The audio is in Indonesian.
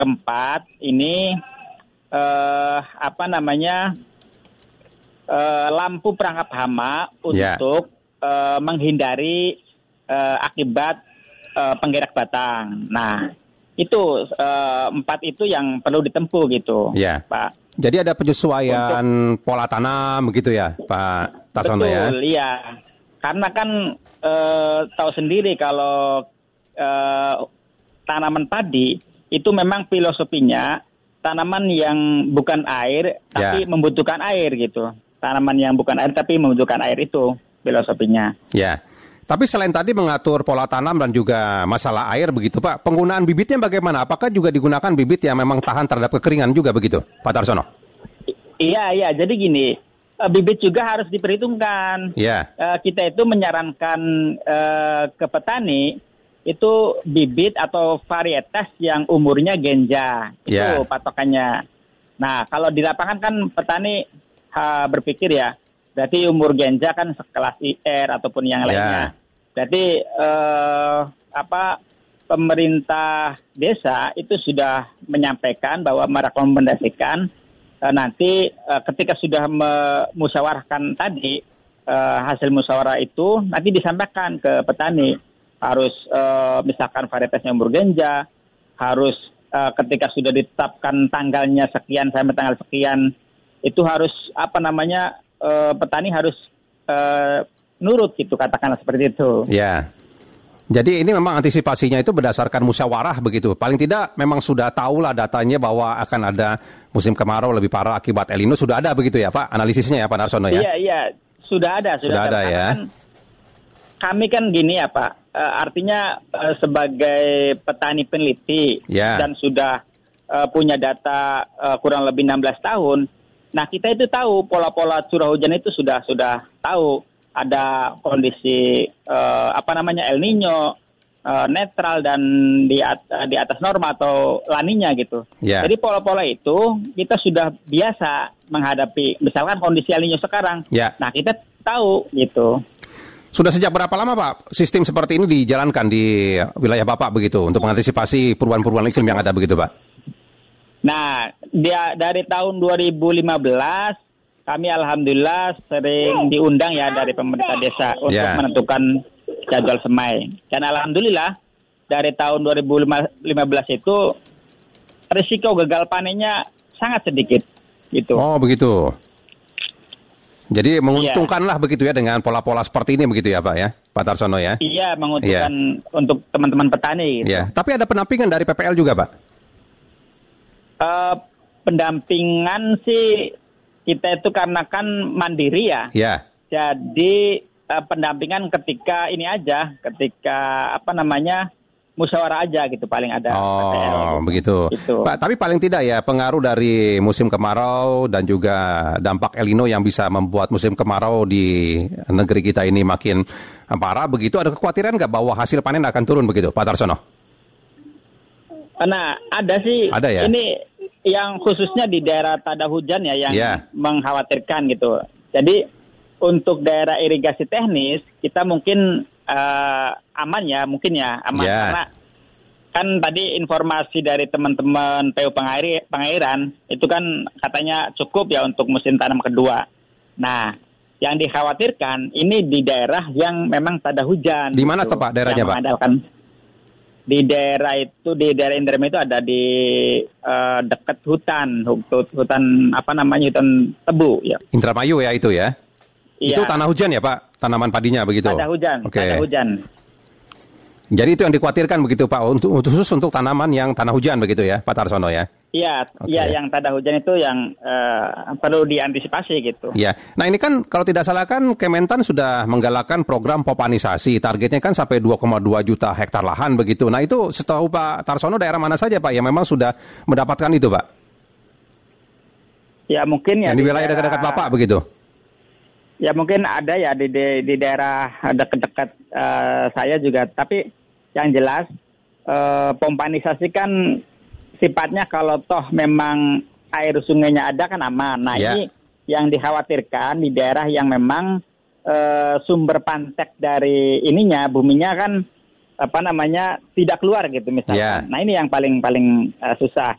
keempat ini lampu perangkap hama untuk menghindari akibat penggerak batang. Nah, itu 4 itu yang perlu ditempuh gitu, Pak. Jadi ada penyesuaian pola tanam begitu ya, Pak Tarsono ya? Betul, iya. Karena kan tahu sendiri kalau tanaman padi itu memang filosofinya tanaman yang bukan air tapi membutuhkan air gitu. Tanaman yang bukan air tapi membutuhkan air itu filosofinya. Ya. Tapi selain tadi mengatur pola tanam dan juga masalah air begitu Pak, penggunaan bibitnya bagaimana? Apakah juga digunakan bibit yang memang tahan terhadap kekeringan juga begitu, Pak Tarsono? Iya. Jadi gini, bibit juga harus diperhitungkan. Kita itu menyarankan ke petani itu bibit atau varietas yang umurnya genja. Itu patokannya. Nah, kalau di lapangan kan petani berpikir ya, berarti umur genja kan sekelas IR ataupun yang lainnya. Jadi pemerintah desa itu sudah menyampaikan bahwa merekomendasikan nanti ketika sudah memusyawarahkan tadi hasil musyawarah itu nanti disampaikan ke petani, harus misalkan varietasnya umur genja, harus ketika sudah ditetapkan tanggalnya sekian sampai tanggal sekian itu harus petani harus nurut gitu, katakanlah seperti itu. Ya. Jadi ini memang antisipasinya itu berdasarkan musyawarah begitu. Paling tidak memang sudah tahulah datanya bahwa akan ada musim kemarau lebih parah akibat El Nino, sudah ada begitu ya Pak analisisnya ya Pak Tarsono ya? Iya, sudah ada ya. Kan, kami kan gini ya Pak, artinya sebagai petani peneliti dan sudah punya data kurang lebih 16 tahun. Nah, kita itu tahu pola-pola curah hujan itu sudah tahu. Ada kondisi El Nino, netral dan di atas norma atau La Niña gitu. Jadi pola-pola itu kita sudah biasa menghadapi, misalkan kondisi El Nino sekarang. Nah, kita tahu gitu. Sudah sejak berapa lama Pak sistem seperti ini dijalankan di wilayah Bapak begitu untuk mengantisipasi perubahan-perubahan iklim yang ada begitu Pak? Nah, dari tahun 2015 kami alhamdulillah sering diundang ya dari pemerintah desa untuk menentukan jadwal semai. Dan alhamdulillah dari tahun 2015 itu risiko gagal panennya sangat sedikit gitu. Oh, begitu. Jadi menguntungkanlah begitu ya dengan pola-pola seperti ini begitu ya Pak ya, Pak Tarsono ya? Iya, menguntungkan untuk teman-teman petani gitu. Tapi ada pendampingan dari PPL juga Pak? Pendampingan sih kita itu karena kan mandiri ya. Jadi pendampingan ketika musyawarah aja gitu paling ada. Oh, begitu. Gitu. Pak, tapi paling tidak ya pengaruh dari musim kemarau dan juga dampak El Nino yang bisa membuat musim kemarau di negeri kita ini makin parah begitu, ada kekhawatiran nggak bahwa hasil panen akan turun begitu, Pak Tarsono? Nah, ada sih. Ada ya? Ini yang khususnya di daerah tada hujan ya yang mengkhawatirkan gitu. Jadi untuk daerah irigasi teknis kita mungkin aman karena kan tadi informasi dari teman-teman PU Pengairan itu kan katanya cukup ya untuk musim tanam kedua. Nah, yang dikhawatirkan ini di daerah yang memang tada hujan. Di mana Pak daerahnya Pak? Di daerah Indramayu itu ada di dekat hutan tebu ya. Indramayu ya itu ya. Itu tanah hujan ya Pak, tanaman padinya begitu. Tanah hujan. Jadi itu yang dikhawatirkan begitu Pak, khusus untuk tanaman yang tanah hujan begitu ya, Pak Tarsono ya. Iya, yang tanah hujan itu yang perlu diantisipasi gitu. Iya. Nah ini kan kalau tidak salah kan Kementan sudah menggalakkan program popanisasi, targetnya kan sampai 2,2 juta hektar lahan begitu. Nah itu setahu Pak Tarsono daerah mana saja Pak yang memang sudah mendapatkan itu Pak? Ya mungkin ya. Yang di wilayah dekat-dekat Bapak begitu? Ya mungkin ada ya di daerah dekat-dekat saya juga. Tapi yang jelas pompanisasi kan sifatnya kalau toh memang air sungainya ada kan aman. Nah ini yang dikhawatirkan di daerah yang memang sumber pantek dari buminya kan tidak keluar gitu misalkan. Nah ini yang paling susah.